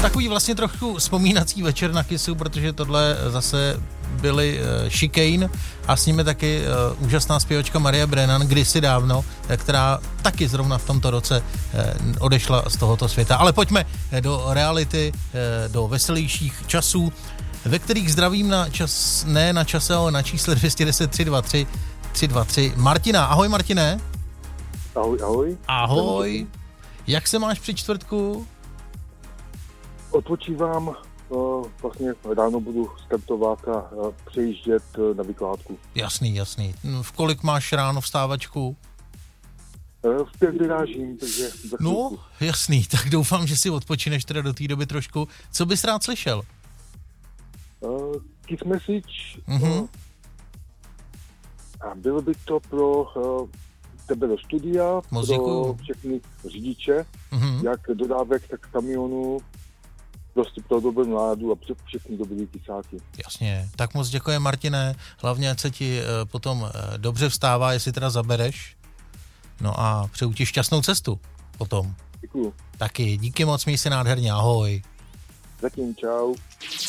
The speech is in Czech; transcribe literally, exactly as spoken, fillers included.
Takový vlastně trochu vzpomínací večer na Kissu, protože tohle zase byli uh, Chicane a s nimi taky uh, úžasná zpěvačka Maria Brennan kdysi dávno, která taky zrovna v tomto roce uh, odešla z tohoto světa. Ale pojďme do reality, uh, do veselějších časů, ve kterých zdravím na čas, ne na čase, ale na čísle dvě stě deset tři sta dvacet tři tři sta dvacet tři. Martina, ahoj Martine. Ahoj, ahoj. Ahoj. Jak se máš při čtvrtku? Odpočívám, uh, vlastně ráno budu startovat a uh, přejíždět uh, na vykládku. Jasný, jasný. V kolik máš ráno vstávačku? Uh, v pět vyrážím, takže za No, chvilku. jasný, tak doufám, že si odpočineš teda do té doby trošku. Co bys rád slyšel? Uh, Kiss Message. Mhm. Uh, a bylo by to pro uh, tebe do studia, Moc pro děkuju. všechny řidiče, Mhm. jak dodávek, tak kamionů, prostě pro dobrou náladu a pro všechny dobrý kysáky. Jasně, tak moc děkuji Martine, hlavně ať se ti e, potom e, dobře vstává, jestli teda zabereš. No a přeju ti šťastnou cestu potom. Děkuju. Taky, díky moc, měj se nádherně, ahoj. Zatím čau.